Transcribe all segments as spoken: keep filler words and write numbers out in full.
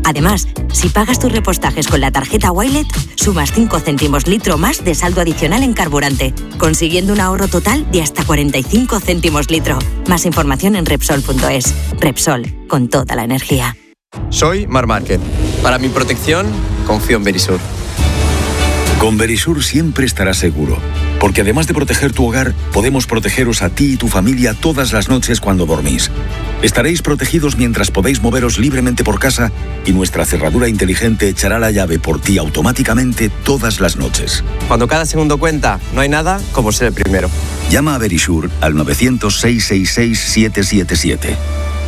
Además, si pagas tus repostajes con la tarjeta Wilet, sumas cinco céntimos litro más de saldo adicional en carburante, consiguiendo un ahorro total de hasta cuarenta y cinco céntimos litro. Más información en Repsol punto es. Repsol, con toda la energía. Soy Mar Márquez. Para mi protección, confío en Verisur. Con Verisur siempre estarás seguro, porque además de proteger tu hogar, podemos protegeros a ti y tu familia todas las noches cuando dormís. Estaréis protegidos mientras podéis moveros libremente por casa y nuestra cerradura inteligente echará la llave por ti automáticamente todas las noches. Cuando cada segundo cuenta, no hay nada como ser el primero. Llama a Verisur al nueve cero cero, seis seis seis, siete siete siete.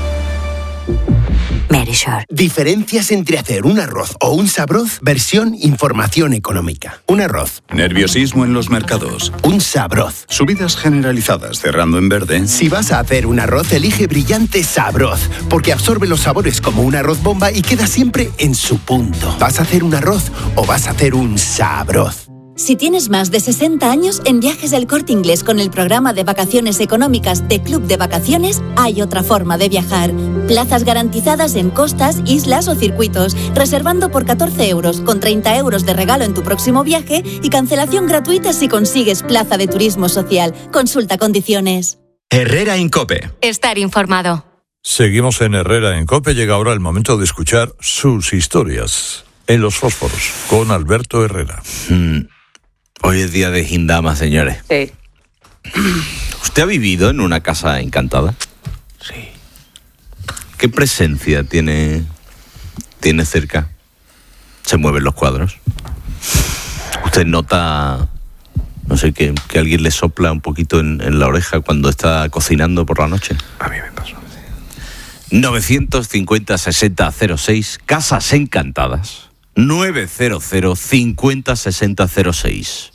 Verisur. Diferencias entre hacer un arroz o un sabroz, versión información económica. Un arroz. Nerviosismo en los mercados. Un sabroz. Subidas generalizadas cerrando en verde. Si vas a hacer un arroz, elige Brillante Sabroz, porque absorbe los sabores como un arroz bomba y queda siempre en su punto. ¿Vas a hacer un arroz o vas a hacer un sabroz? Si tienes más de sesenta años, en Viajes El Corte Inglés con el programa de vacaciones económicas de Club de Vacaciones, hay otra forma de viajar. Plazas garantizadas en costas, islas o circuitos, reservando por catorce euros, con treinta euros de regalo en tu próximo viaje y cancelación gratuita si consigues plaza de turismo social. Consulta condiciones. Herrera Incope. Estar informado. Seguimos en Herrera en COPE. Llega ahora el momento de escuchar sus historias en Los Fósforos con Alberto Herrera. Mm. Hoy es día de Gindama, señores. Sí. ¿Usted ha vivido en una casa encantada? Sí. ¿Qué presencia tiene, tiene cerca? ¿Se mueven los cuadros? ¿Usted nota, no sé, que, que alguien le sopla un poquito en, en la oreja cuando está cocinando por la noche? A mí me pasó. novecientos cincuenta, sesenta, cero seis, Casas Encantadas. nueve cero cero, cincuenta, sesenta, cero seis.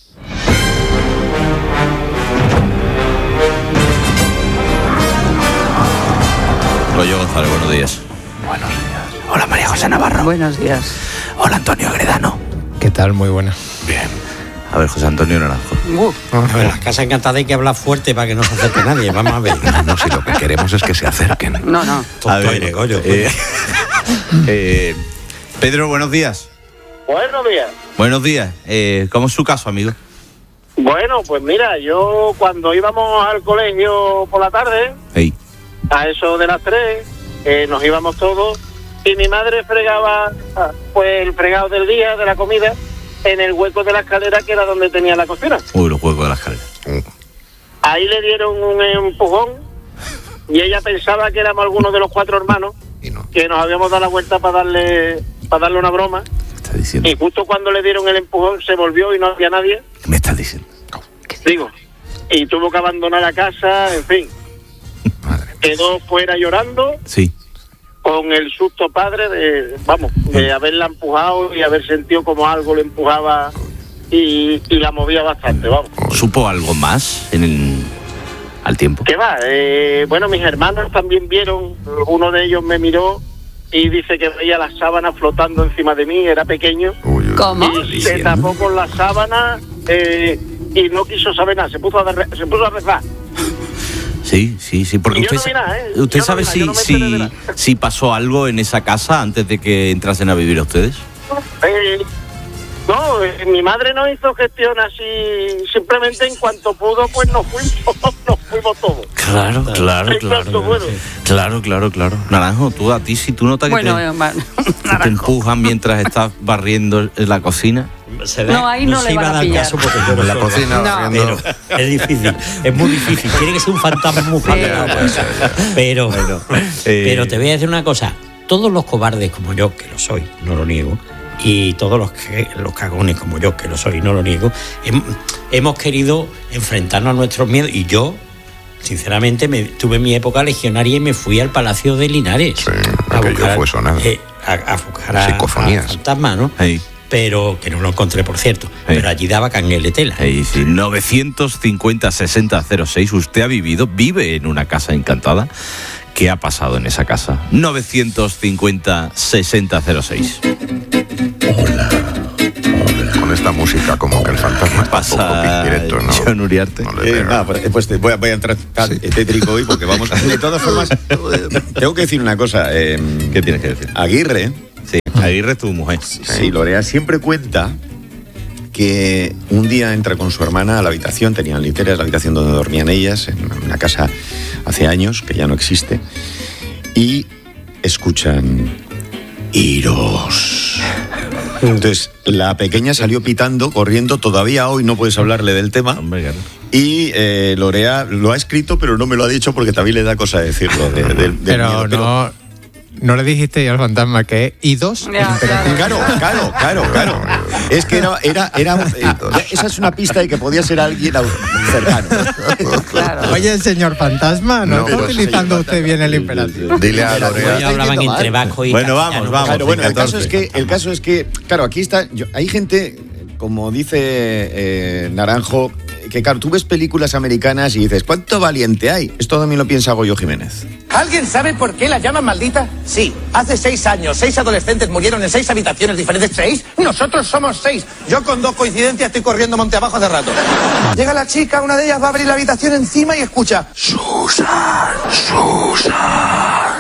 Rollo González, buenos días. Buenos días. Hola, María José Navarro. Buenos días. Hola, Antonio Agredano. ¿Qué tal? Muy buena. Bien. A ver, José Antonio Naranjo. Uh, A ver, las casas encantadas hay que hablar fuerte para que no se acerque nadie. Vamos a ver. no, no, si lo que queremos es que se acerquen. No, no. A ver, eh, eh, Pedro, buenos días. Buenos días. Buenos días. Eh, ¿Cómo es su caso, amigo? Bueno, pues mira, yo cuando íbamos al colegio por la tarde, Hey. a eso de las tres, eh, nos íbamos todos y mi madre fregaba pues el fregado del día, de la comida, en el hueco de la escalera que era donde tenía la cocina. Uy, los huecos de la escalera. Ahí le dieron un empujón y ella pensaba que éramos algunos de los cuatro hermanos Y no. que nos habíamos dado la vuelta para darle para darle una broma. Está diciendo. Y justo cuando le dieron el empujón se volvió y no había nadie. ¿Qué me estás diciendo? Digo, y tuvo que abandonar la casa, en fin. Madre mía. Quedó fuera llorando, Sí. con el susto padre de, vamos, de haberla empujado y haber sentido como algo le empujaba y, y la movía bastante, vamos. ¿Supo algo más en el, al tiempo? ¿Qué va? Eh, bueno, mis hermanos también vieron, uno de ellos me miró y dice que veía las sábanas flotando encima de mí, era pequeño. Uy, uy. ¿Cómo? Y se tapó con las sábanas eh, y no quiso saber nada, se puso a, re- se puso a rezar. Sí, sí, sí, porque Yo usted, no vi nada, ¿eh? ¿usted Yo no sabe vi nada, si, yo no me si, enteré de nada. si pasó algo en esa casa antes de que entrasen a vivir a ustedes? Eh, no, eh, mi madre no hizo gestión así, simplemente en cuanto pudo, pues nos fuimos, nos fuimos todos. Claro, claro, En claro. cuanto pudo. Claro, claro, claro. Naranjo, tú a ti, si tú notas que Bueno, te, eh, ma- que te empujan mientras estás barriendo en la cocina. Se ve- No, ahí no se le iba van a dar pillar. caso porque yo no En la soy cocina, guapo. barriendo. Pero es difícil, es muy difícil. Tiene que ser un fantasma muy fuerte. Pero, eh, pero te voy a decir una cosa. Todos los cobardes como yo, que lo soy, no lo niego, y todos los, que, los cagones como yo, que lo soy, no lo niego, hem- hemos querido enfrentarnos a nuestros miedos. Y yo, sinceramente, me, tuve mi época legionaria y me fui al Palacio de Linares. Sí, aquello fue sonado. eh, a, a buscar a, Psicofonías. a fantasmas, ¿no? Hey, Pero que no lo encontré, por cierto. Hey. Pero allí daba cangueletela. hey, sí. novecientos cincuenta, sesenta, cero seis. ¿Usted ha vivido, vive en una casa encantada? ¿Qué ha pasado en esa casa? novecientos cincuenta, sesenta, cero seis. Con esta música como que el fantasma está un poco Pasa directo, ¿no? John Uriarte. No le Eh, pega. nada, pues, pues te- voy, a, voy a entrar tan tétrico hoy porque vamos a... De todas formas, tengo que decir una cosa. Eh, ¿Qué tienes que decir? Aguirre, Sí. Aguirre es tu mujer. Sí, Lorea siempre cuenta que un día entra con su hermana a la habitación, tenían literas, la habitación donde dormían ellas, en una casa hace años, que ya no existe, y escuchan iros. Entonces, la pequeña salió pitando, corriendo, todavía hoy no puedes hablarle del tema. Y eh, Lorea lo ha escrito, pero no me lo ha dicho porque también le da cosa decirlo. De, de, del pero miedo, pero no... ¿No le dijiste al fantasma que I dos? Ya, ya. Claro, claro, claro, claro. Es que era, era, era eh, esa es una pista de que podía ser alguien cercano. Claro. Oye, señor fantasma, ¿no, no está utilizando usted bien el imperativo? Dile a Lorea. Hoy hablaban entre vasco y Bueno, vamos, vamos. Claro, bueno, el caso es que, el caso es que, claro, aquí está, yo, hay gente, como dice eh, Naranjo, que claro, tú ves películas americanas y dices, ¿cuánto valiente hay? Esto también lo piensa Goyo Jiménez. ¿Alguien sabe por qué la llaman maldita? Sí, hace seis años, seis adolescentes murieron en seis habitaciones diferentes. ¿Seis? Nosotros somos seis. Yo con dos coincidencias estoy corriendo monte abajo hace rato. Llega la chica, una de ellas va a abrir la habitación encima y escucha Susan, Susan,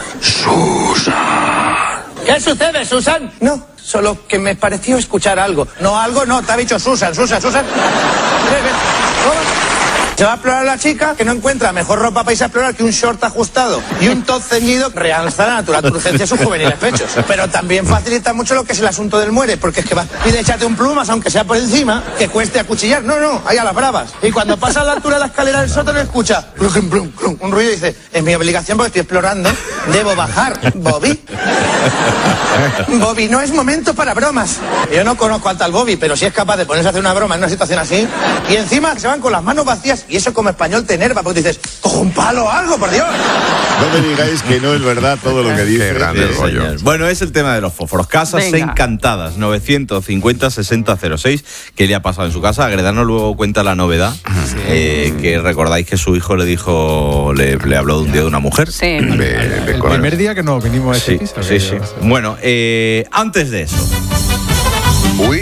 Susan. ¿Qué sucede, Susan? No, solo que me pareció escuchar algo. No, algo no, te ha dicho Susan, Susan, Susan. Ven, ven. Se va a explorar la chica, que no encuentra mejor ropa para irse a explorar que un short ajustado y un top ceñido realza la natural urgencia de sus juveniles pechos. Pero también facilita mucho lo que es el asunto del muere, porque es que va y de échate un plumas, aunque sea por encima, que cueste acuchillar. No, no, ahí a las bravas. Y cuando pasa a la altura de la escalera del sótano escucha blum, blum, blum, un ruido y dice, es mi obligación porque estoy explorando, debo bajar. Bobby. Bobby, no es momento para bromas. Yo no conozco al tal Bobby, pero si es capaz de ponerse a hacer una broma en una situación así, y encima se van con las manos vacías, y eso como español te enerva, porque dices, cojo un palo o algo, por Dios. No me digáis que no es verdad todo lo que dice. Qué grande el rollo. Bueno, es el tema de los fósforos. Casas Venga. encantadas, novecientos cincuenta sesenta cero seis. ¿Qué le ha pasado en su casa? Agredano luego cuenta la novedad, sí. eh, que recordáis que su hijo le dijo, le, le habló de un día de una mujer. Sí. El, el, el primer día que nos vinimos a este sí, piso. Sí, sí. Bueno, eh, antes de eso. Uy.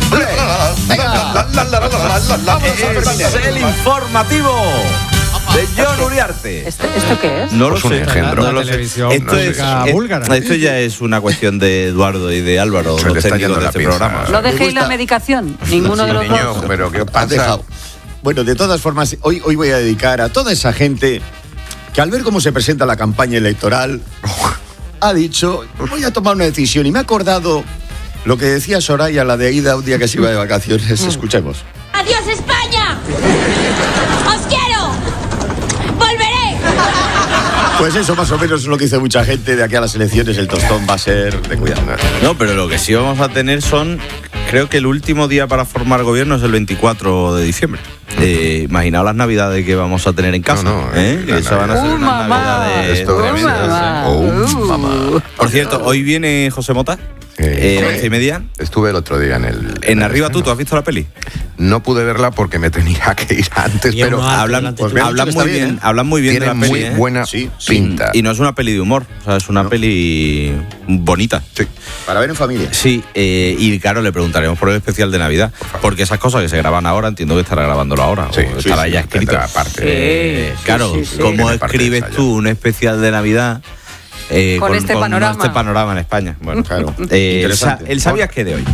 Es el informativo de Jon Uriarte. ¿Esto, ¿Esto qué es? No lo Pues un sé. engendro. No lo sé. Esto, es, búlgara. esto ya es una cuestión de Eduardo y de Álvaro, Se le los está técnicos yendo de la este pinza. programa. ¿No dejéis la medicación? Ninguno Sí, de los niño, dos. pero ¿qué Has pasa? dejado. Bueno, de todas formas, hoy, hoy voy a dedicar a toda esa gente que al ver cómo se presenta la campaña electoral ha dicho, voy a tomar una decisión, y me ha acordado lo que decía Soraya, la de Aida, un día que se iba de vacaciones. Escuchemos. ¡Adiós, España! ¡Os quiero! ¡Volveré! Pues eso más o menos es lo que dice mucha gente. De aquí a las elecciones el tostón va a ser de cuidado. No, pero lo que sí vamos a tener son, creo que el último día para formar gobierno es el veinticuatro de diciembre. Eh, imaginaos las navidades que vamos a tener en casa. No, no, ¿eh? la Esas van a ser Uh, unas mamá. navidades Esto tremendas, mamá. ¿eh? Oh, Uh. mamá. Por cierto, hoy viene José Mota. Eh, Eh, once y media. Estuve el otro día en el... En el Arriba tú, estreno. ¿tú has visto la peli? No pude verla porque me tenía que ir antes, Y pero uno alto Hablan, delante pues, tuyo. hablan Está muy bien, bien, ¿eh? hablan muy bien tiene de la peli. muy ¿eh? buena Sí, pinta. Y no es una peli de humor, o sea, es una No. peli bonita. Sí. Para ver en familia. Sí, eh, y claro, le preguntaremos por el especial de Navidad, porque esas cosas que se graban ahora, entiendo que estará grabándolo ahora, Sí, o sí, estará sí, ya escrito. tendrá parte. Eh, Sí, claro, sí, sí. ¿cómo Tiene parte escribes esa ya. tú un especial de Navidad eh, Con este panorama? este panorama en España? Bueno, Claro. eh, Interesante. sa- ¿El sabías qué de hoy?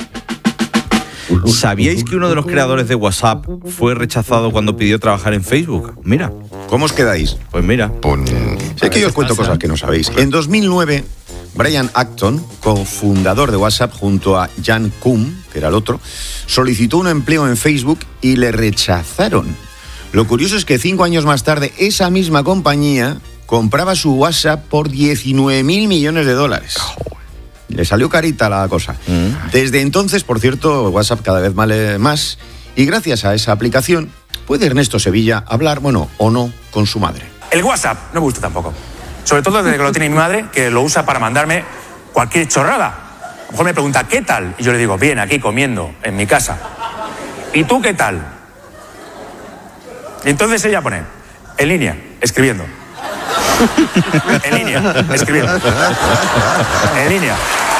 ¿Sabíais que uno de los creadores de WhatsApp fue rechazado cuando pidió trabajar en Facebook? Mira, ¿Cómo os quedáis? pues mira. Pon- Sé que yo os cuento cosas que no sabéis. En dos mil nueve, Brian Acton, cofundador de WhatsApp junto a Jan Koum, que era el otro, solicitó un empleo en Facebook y le rechazaron. Lo curioso es que cinco años más tarde, esa misma compañía compraba su WhatsApp por diecinueve mil millones de dólares. Le salió carita la cosa. Mm. Desde entonces, por cierto, WhatsApp cada vez vale más, y gracias a esa aplicación puede Ernesto Sevilla hablar, bueno, o no, con su madre. El WhatsApp no me gusta tampoco. Sobre todo desde que lo tiene mi madre, que lo usa para mandarme cualquier chorrada. A lo mejor me pregunta, ¿qué tal? Y yo le digo, bien, aquí comiendo, en mi casa. ¿Y tú qué tal? Y entonces ella pone, en línea, escribiendo. En línea, escribiendo. En línea.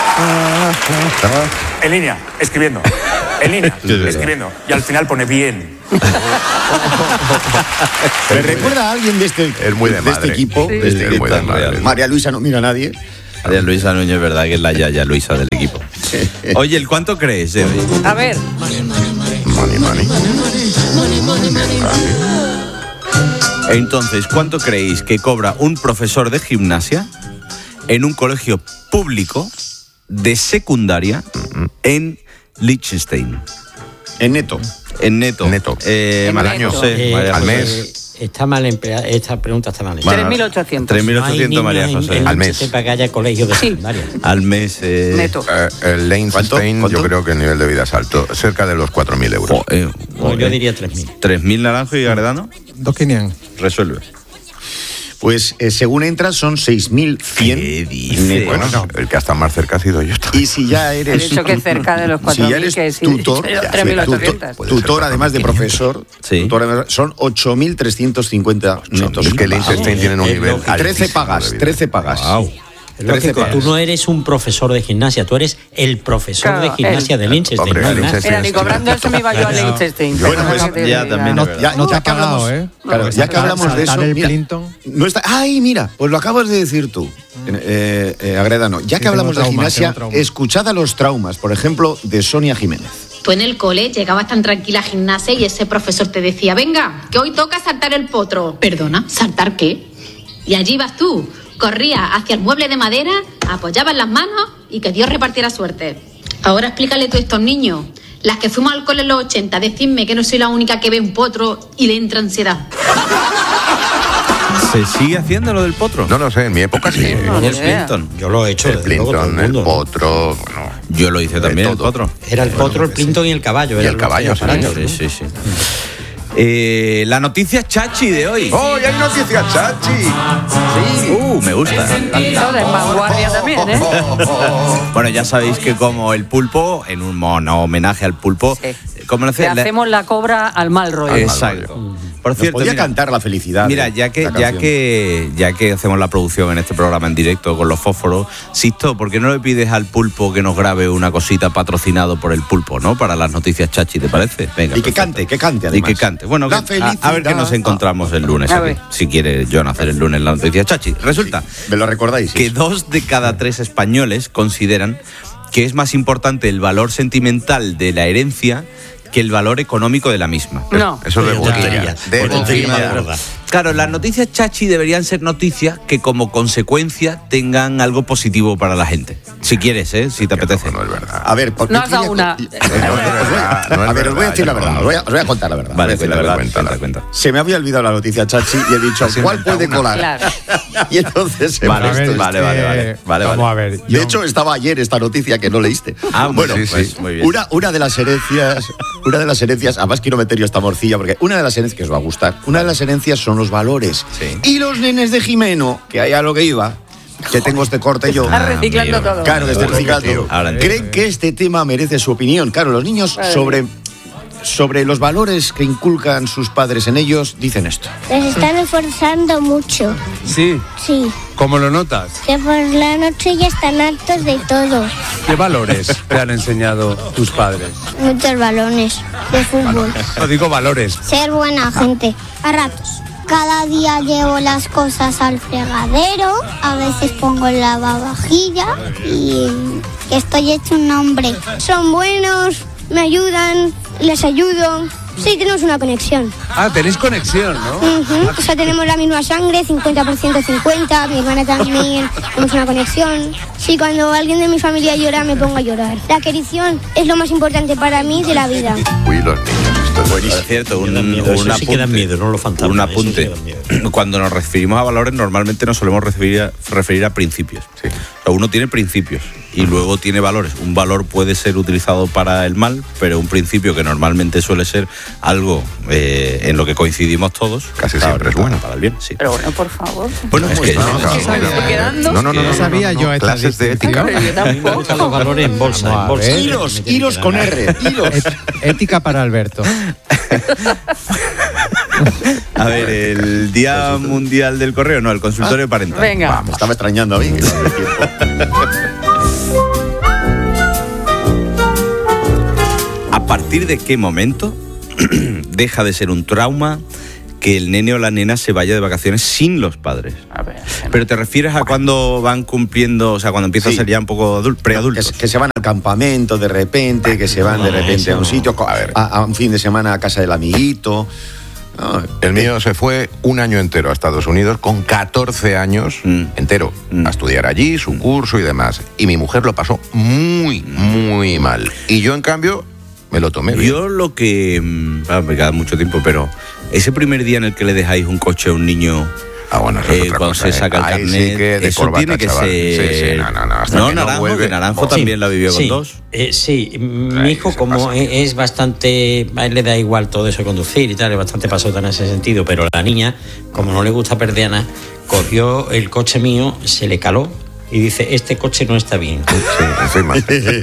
En línea, escribiendo. En línea, escribiendo. Y al final pone bien. ¿Me recuerda a alguien de este, Es muy de de este madre. equipo? Sí. De este Es muy de equipo. madre. María Luisa no mira a nadie. María Luisa Núñez, verdad que es la Yaya Luisa del equipo. Oye, ¿el cuánto crees, Eve? A ver. Money, money. Entonces, ¿cuánto creéis que cobra un profesor de gimnasia en un colegio público de secundaria en Liechtenstein? En neto. En neto. Neto. Eh, En María neto. José, Eh, María al José. mes. Está mal empleada, esta pregunta está mal Bueno, tres mil ochocientos. tres mil ochocientos, María José. Al mes. Sepa que haya colegios de secundaria. Al mes. Eh, Neto. Eh, el Liechtenstein, ¿Cuánto? yo creo que el nivel de vida es alto, cerca de los cuatro mil euros. jo- eh, No, yo joder. diría tres mil. ¿tres mil Naranjo y Agredano? dos mil quinientos. Resuelve. Pues eh, según entras son seis mil cien. ¿Qué dice? netos. Bueno, el que hasta más cerca ha sido yo. Y si ya He eres dicho que cerca de los si cuatro ya mil, eres que sí, tutor, tres mil tutor, ochocientos. Puede ser tutor además de profesor, Sí. tutor además- son ocho mil trescientos cincuenta netos. Es que el Liechtenstein tienen un Es nivel lógico. trece altísimo pagas, de vida. trece pagas. Wow. Es lógico, pagas. tú no eres un profesor de gimnasia, tú eres el profesor Claro, de gimnasia él. de Liechtenstein. Hombre, no hay el más. Liechtenstein. Mira, ni cobrando eso me iba yo a Liechtenstein. Bueno, pues, ya también No, es verdad. ya, No te ya ha que hablamos, pagado, ¿eh? Claro, ya que hablamos de eso, Saltar el mira, Clinton. no está. Ay, mira, pues lo acabas de decir tú, eh, eh, Agredano. Ya Sí, que hablamos tengo de trauma, gimnasia, tengo trauma. escuchad a los traumas, por ejemplo, de Sonia Jiménez. Tú en el cole llegabas tan tranquila a gimnasia y ese profesor te decía, venga, que hoy toca saltar el potro. Perdona, ¿saltar qué? Y allí vas tú, corrías hacia el mueble de madera, apoyabas las manos y que Dios repartiera suerte. Ahora explícale tú a estos niños, las que fuimos al cole en los ochenta, decidme que no soy la única que ve un potro y le entra ansiedad. ¿Se sigue haciendo lo del potro? No lo sé, en mi época sí. ¿eh? No, ¿Y ni el idea. Clinton? Yo lo he hecho. El desde luego, todo Clinton, el el mundo. potro, bueno. Yo lo hice De también, el todo. potro. Era el potro, el Clinton y el caballo. Y eran el los caballo, tres sí, aparatos, Sí, ¿no? sí, sí. Eh, la noticia chachi de hoy. ¡Oh, y hay noticias, Chachi! Sí. Uh, me gusta. Eso de vanguardia también, ¿eh? Bueno, ya sabéis que como el pulpo, en un mono homenaje al pulpo, Sí. ¿cómo lo Le hace? Le- hacemos la cobra al mal rollo. Exacto. Por Nos cierto, podía mira, cantar la felicidad. Mira, eh, ya que, la ya canción. que ya que hacemos la producción en este programa en directo con los fósforos, Sisto, ¿por qué no le pides al pulpo que nos grabe una cosita patrocinado por el pulpo, ¿no? Para las noticias chachi, ¿te parece? Venga. Y que perfecto. cante, que cante Y además. que cante. Bueno, La que- a, a ver que nos felicidad. encontramos el lunes A aquí. ver. Si quiere John hacer el lunes la noticia chachi. Resulta ¿Me lo recordáis? que dos de cada tres españoles consideran que es más importante el valor sentimental de la herencia que el valor económico de la misma. No. Eso es de tontería. De Por encima de tontería. verdad. Claro, las noticias chachi deberían ser noticias que como consecuencia tengan algo positivo para la gente. Si quieres, ¿eh? Si te apetece. No es verdad. A ver, ¿por qué No has dado quería- una. No es verdad, no es A ver, os voy a decir la verdad, verdad, os voy a, os voy a contar la verdad. Vale, os voy a decir cuenta, la verdad. cuenta, cuenta, cuenta. Se me había olvidado la noticia, Chachi, y he dicho, Has ¿cuál inventado puede una. colar? Claro. Y entonces he Vale, puesto vale, esto. vale, vale, vale, Vamos vale. a ver. De John, hecho, estaba ayer esta noticia que no leíste. Ah, bueno, sí, sí, pues, muy bien. Una, una de las herencias, una de las herencias, además quiero meter yo esta morcilla, porque una de las herencias que os va a gustar, una de las herencias son los valores. Sí. Y los nenes de Jimeno, que ahí a lo que iba, que tengo este corte yo. Estás reciclando amigo. todo. Claro, que estoy reciclando. Ahora entiendo. Creen que este tema merece su opinión. Claro, los niños Madre sobre, sobre los valores que inculcan sus padres en ellos dicen esto. Les están esforzando mucho. Sí. Sí. ¿Cómo lo notas? Que por la noche ya están hartos de todo. ¿Qué valores te han enseñado tus padres? Muchos balones de fútbol. No digo valores. Ser buena gente. A ratos. Cada día llevo las cosas al fregadero. A veces pongo el lavavajilla. Y estoy hecho un hombre. Son buenos, me ayudan, les ayudo. Sí, tenemos una conexión. Ah, tenéis conexión, ¿no? Ujú. O sea, tenemos la misma sangre, cincuenta por ciento cincuenta, mi hermana también, tenemos una conexión. Sí, cuando alguien de mi familia llora, me pongo a llorar. La querición es lo más importante para mí de la vida. Uy, los niños, esto es buenísimo. Es cierto, un, Da miedo, eso un sí que dan apunte. miedo, no los fantasmas, Un eso sí apunte. que dan miedo. Cuando nos referimos a valores, normalmente nos solemos referir a, referir a principios. Sí. O sea, uno tiene principios y luego tiene valores. Un valor puede ser utilizado para el mal, pero un principio que normalmente suele ser algo eh, en lo que coincidimos todos. Casi claro, siempre es para- bueno. Para el bien, sí. Pero bueno, por favor. Bueno, es que... No, no, no, ¿Estoy no, quedando? no, no, no, No no, sabía no, yo no, esta clases de ética. Pero yo A mí me tampoco. gustan los valores en bolsa, Vamos a en bolsa. ver. Hilos, Me tiene hilos que con dar. R, hilos. Et- ética para Alberto. A ver, el Día Mundial del Correo, no, el consultorio parental. Venga. Vamos, me estaba extrañando a mí. que no hace tiempo. ¿A partir de qué momento deja de ser un trauma que el nene o la nena se vaya de vacaciones sin los padres. A ver, Pero te refieres a cuando van cumpliendo, o sea, cuando empieza Sí. a ser ya un poco adul- preadultos. Que, que se van al campamento de repente, que se van de Ah, repente eso a un no. sitio, a, a- a un fin de semana a casa del amiguito. No, El mío se fue un año entero a Estados Unidos, con catorce años Mm. entero, a estudiar allí, su curso y demás. Y mi mujer lo pasó muy, muy mal. Y yo, en cambio, me lo tomé bien. Yo lo que... mm, ah, me queda mucho tiempo, pero ese primer día en el que le dejáis un coche a un niño... Ah, bueno, eso es eh, otra cuando cosa, se ¿eh? saca el Ahí carnet, sí que de eso corbata, tiene que chaval. ser... Sí, sí, no, no, no, hasta no, que no Naranjo, vuelve- que Naranjo Sí. también la vivió Sí, con dos. eh, sí, mi hijo como e- es bastante, a él le da igual todo eso de conducir y tal, es bastante pasota en ese sentido, pero la niña, como no le gusta perder a nada, cogió el coche mío, se le caló y dice, este coche no está bien. Sí, encima.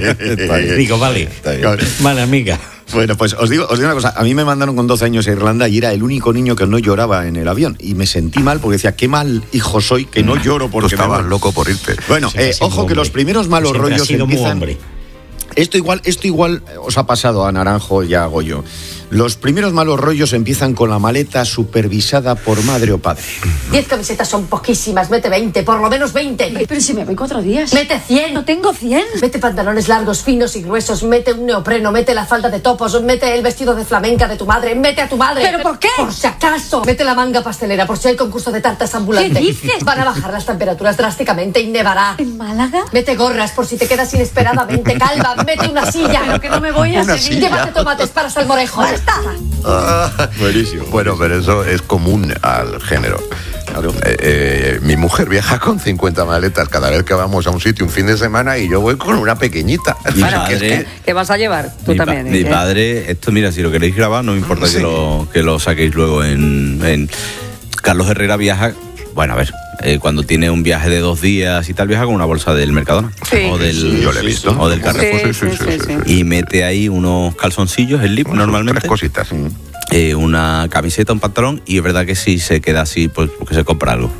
Digo, vale, vale, amiga. Bueno, pues os digo, os digo una cosa. A mí me mandaron con doce años a Irlanda y era el único niño que no lloraba en el avión. Y me sentí mal porque decía, qué mal hijo soy que no lloro Tú porque me estabas muero". loco por irte. Bueno, Siempre eh, ha sido ojo muy que los hombre. primeros malos Siempre ha rollos sido muy empiezan... hombre. Esto igual, esto igual os ha pasado a Naranjo y a Goyo. Los primeros malos rollos empiezan con la maleta supervisada por madre o padre. Diez camisetas son poquísimas, mete veinte, por lo menos veinte. Ay, pero si me voy cuatro días. Mete cien. No tengo cien. Mete pantalones largos, finos y gruesos, mete un neopreno, mete la falda de topos, mete el vestido de flamenca de tu madre, mete a tu madre. ¿Pero por qué? Por si acaso. Mete la manga pastelera, por si hay concurso de tartas ambulante. ¿Qué dices? Van a bajar las temperaturas drásticamente y nevará. ¿En Málaga? Mete gorras por si te quedas inesperadamente calva, mete una silla. Pero que no me voy a Una seguir. silla. Llévate tomates para salmorejo. ¡Basta! Ah, Buenísimo. Bueno, pero eso es común al género. Eh, eh, mi mujer viaja con cincuenta maletas cada vez que vamos a un sitio un fin de semana y yo voy con una pequeñita. Mi Así que es padre- que- ¿Qué vas a llevar? Tú Mi, pa- también. mi ¿eh? padre, esto mira, si lo queréis grabar, no me importa Sí. que, lo, que lo saquéis luego en, en- Carlos Herrera viaja, bueno, a ver, eh, cuando tiene un viaje de dos días y tal, viaja con una bolsa del Mercadona. Sí. O del, Sí, yo lo he visto. O del Carrefour. Sí, sí, sí, sí, sí. Y mete ahí unos calzoncillos, el lip, Sus normalmente. Tres cositas. eh, una camiseta, un pantalón, y es verdad que si se queda así, pues porque se compra algo.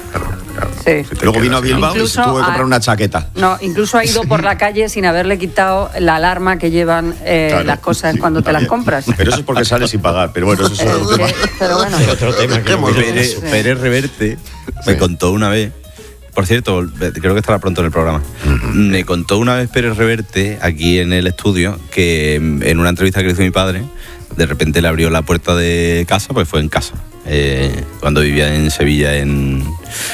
Sí. Luego vino a Bilbao y Incluso se tuvo que a- comprar una chaqueta. No, incluso ha ido por la calle sin haberle quitado la alarma que llevan eh, Claro, las cosas sí, cuando te las también. compras. Pero eso es porque sale sin pagar. Pero bueno, eso es otro Eh, tema. que- pero bueno. Es otro tema que no quiero- Pérez, Sí. Pérez Reverte me Sí. contó una vez, por cierto, creo que estará pronto en el programa, me contó una vez Pérez Reverte aquí en el estudio que en una entrevista que le hizo mi padre, de repente le abrió la puerta de casa, pues fue en casa, eh, cuando vivía en Sevilla, en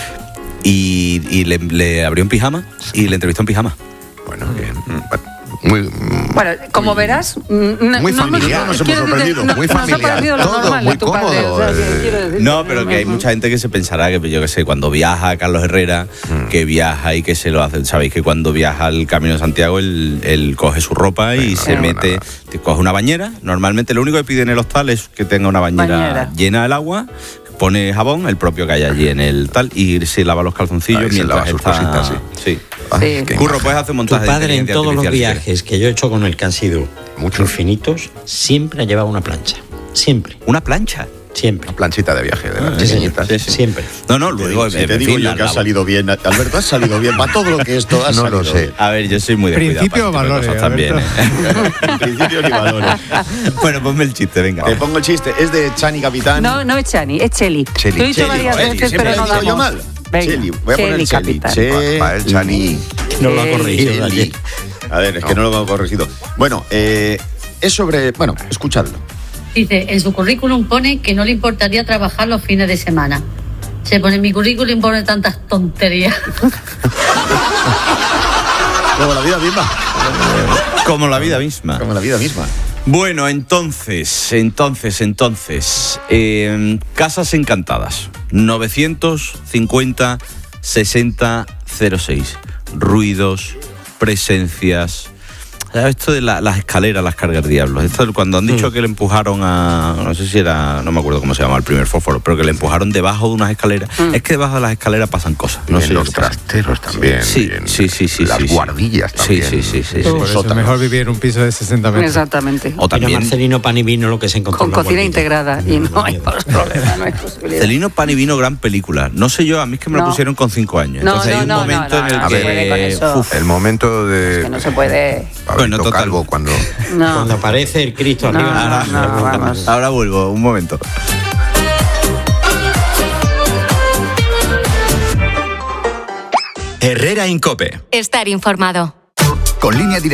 y, y le, le abrió en pijama y le entrevistó en pijama. Bueno, bien. Muy, Bueno, como verás, mm, Muy no- familiar, no- nos quiero hemos decir, sorprendido, no- muy nos ha familiar. parecido lo Todo normal muy de tu padre, cómodo, o sea, que eh. quiero decir No, que- pero que hay mucha gente que se pensará que, yo qué sé, cuando viaja Carlos Herrera, Mm. que viaja y que se lo hace. Sabéis que cuando viaja al Camino de Santiago, él, él coge su ropa y no, se no, mete, nada. te coge una bañera. Normalmente lo único que pide en el hostal es que tenga una bañera, Bañera. llena del agua, pone jabón, el propio que hay allí en el tal, y se lava los calzoncillos Ahí se mientras lava sus está. cositas, sí. Ay, Sí. qué Curro, imagen. puedes hacer un Tu montaje de padre en inteligencia todos los artificial, si quieres. viajes que yo he hecho con él, que han sido Muchos. infinitos, siempre ha llevado una plancha. Siempre, Una plancha. siempre. Una planchita de viaje de las Sí, señor, pequeñitas. sí, sí. Siempre. No, no, luego. Si en te digo fin, yo la que ha lavo. salido bien, Alberto, has salido bien. Para todo lo que esto ha No salido lo sé. bien. A ver, yo soy muy descuidado. Principio para este tipo de valores, cosas también, ¿eh? En principio ni valores. Bueno, ponme el chiste, venga. Te pongo el chiste. Es de Chani Capitán. No, no es Chani, es Cheli. Cheli, Lo he dicho Cheli, varias Cheli, veces, siempre pero no he dicho yo damos. mal. Venga, Cheli, voy a poner Cheli, Cheli. capitán. Che- Pa- pa' el Chani. No lo ha Cheli. corregido ayer. A ver, es que no lo hemos corregido. Bueno, eh, es sobre. Bueno, escuchadlo. Dice, en su currículum pone que no le importaría trabajar los fines de semana. Se pone en mi currículum pone tantas tonterías. Como la vida misma. Como la vida misma. Como la vida misma. Bueno, entonces, entonces, entonces, eh, Casas Encantadas, novecientos cincuenta sesenta cero seis, ruidos, presencias. Esto de la- las escaleras, las cargas diablos. Esto de cuando han dicho que le empujaron a. No sé si era. No me acuerdo cómo se llama el primer fósforo, pero que le empujaron debajo de unas escaleras. Es que debajo de las escaleras pasan cosas. No No sé. en los trasteros también. Sí, y en sí, sí, sí. Las sí, sí. guardillas también. Sí, sí, sí. sí, sí. Por eso es mejor vivir en un piso de sesenta metros. Exactamente. O Mira, también. Marcelino Pan y Vino lo que se encontró Con en la cocina guardilla. integrada y no hay problema, no hay posibilidad. Celino Pan y Vino, gran película. No sé yo, a mí es que me No. lo pusieron con cinco años. No, Entonces no, hay un no, momento no, no, en el no que. se puede con eso. Uf, El momento de. Que no se puede. Pablito Bueno, total. Calvo cuando. No. Cuando aparece el Cristo No, arriba. no, no, vamos. ahora vuelvo, un momento. Herrera Incope. Estar informado. Con Línea Directa